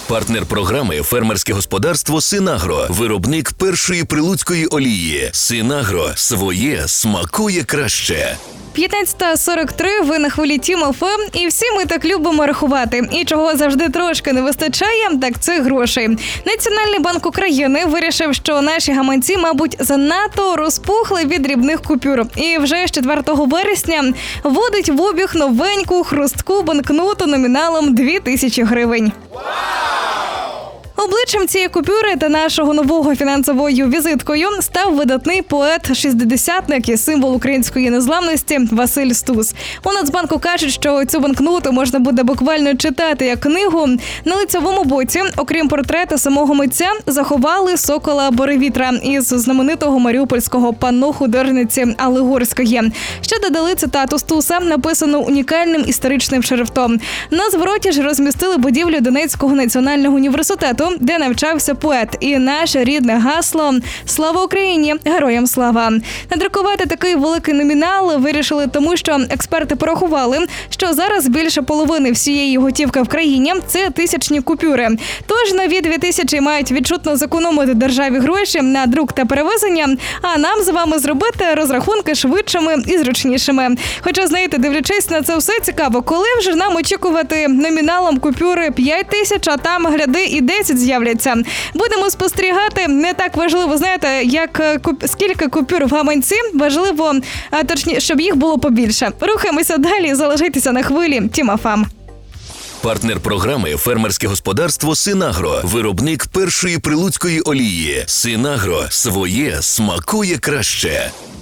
Партнер програми «Фермерське господарство Синагро». Виробник першої прилуцької олії. Синагро. Своє смакує краще. 15:43, ви на хвилі Тім ФМ, і всі ми так любимо рахувати. І чого завжди трошки не вистачає, так це грошей. Національний банк України вирішив, що наші гаманці, мабуть, занадто розпухли від дрібних купюр. І вже з 4 вересня вводить в обіг новеньку хрустку банкноту номіналом 2000 гривень. Обличчям цієї купюри та нашого нового фінансовою візиткою став видатний поет-шістдесятник і символ української незламності Василь Стус. У Нацбанку кажуть, що цю банкноту можна буде буквально читати як книгу. На лицевому боці, окрім портрета самого митця, заховали сокола Боревітра із знаменитого маріупольського панно художниці Алли Горської. Ще додали цитату Стуса, написану унікальним історичним шрифтом. На звороті ж розмістили будівлю Донецького національного університету, де навчався поет. І наше рідне гасло «Слава Україні! Героям слава!». Надрукувати такий великий номінал вирішили тому, що експерти порахували, що зараз більше половини всієї готівки в країні – це тисячні купюри. Тож нові 2000 мають відчутно зекономити державі гроші на друк та перевезення, а нам з вами зробити розрахунки швидшими і зручнішими. Хоча, знаєте, дивлячись на це все, цікаво, коли вже нам очікувати номіналом купюри 5000, а там, гляди, і 10 з'являться. Будемо спостерігати. Не так важливо, знаєте, як скільки купюр в гаманці, важливо, точніше, щоб їх було побільше. Рухаємося далі, залишайтеся на хвилі Тім ФМ. Партнер програми «Фермерське господарство Синагро». Виробник першої прилуцької олії. Синагро. Своє смакує краще.